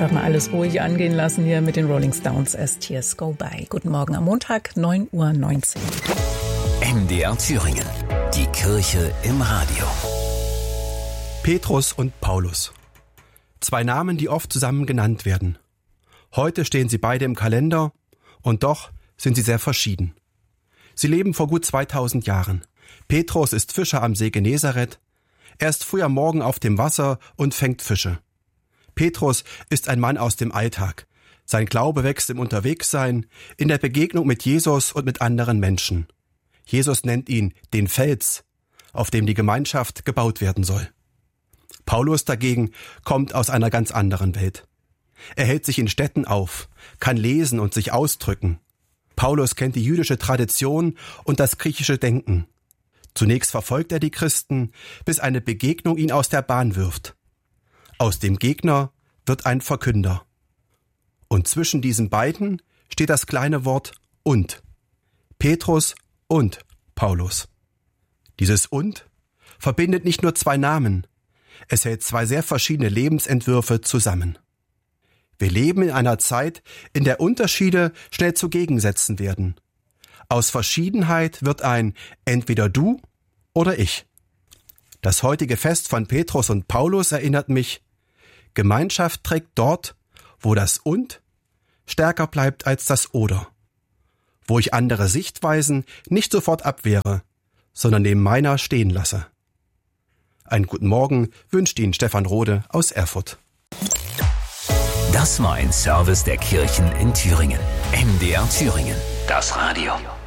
einfach mal alles ruhig angehen lassen hier mit den Rolling Stones as Tears Go By. Guten Morgen am Montag, 9:19 Uhr. MDR Thüringen. Die Kirche im Radio. Petrus und Paulus. Zwei Namen, die oft zusammen genannt werden. Heute stehen sie beide im Kalender und doch sind sie sehr verschieden. Sie leben vor gut 2000 Jahren. Petrus ist Fischer am See Genezareth. Er ist früh am Morgen auf dem Wasser und fängt Fische. Petrus ist ein Mann aus dem Alltag. Sein Glaube wächst im Unterwegssein, in der Begegnung mit Jesus und mit anderen Menschen. Jesus nennt ihn den Fels, auf dem die Gemeinschaft gebaut werden soll. Paulus dagegen kommt aus einer ganz anderen Welt. Er hält sich in Städten auf, kann lesen und sich ausdrücken. Paulus kennt die jüdische Tradition und das griechische Denken. Zunächst verfolgt er die Christen, bis eine Begegnung ihn aus der Bahn wirft. Aus dem Gegner wird ein Verkünder. Und zwischen diesen beiden steht das kleine Wort und. Petrus und Paulus. Dieses und verbindet nicht nur zwei Namen, es hält zwei sehr verschiedene Lebensentwürfe zusammen. Wir leben in einer Zeit, in der Unterschiede schnell zu Gegensätzen werden. Aus Verschiedenheit wird ein entweder du oder ich. Das heutige Fest von Petrus und Paulus erinnert mich, Gemeinschaft trägt dort, wo das und stärker bleibt als das oder. Wo ich andere Sichtweisen nicht sofort abwehre, sondern neben meiner stehen lasse. Einen guten Morgen wünscht Ihnen Stefan Rode aus Erfurt. Das war ein Service der Kirchen in Thüringen. MDR Thüringen. Das Radio.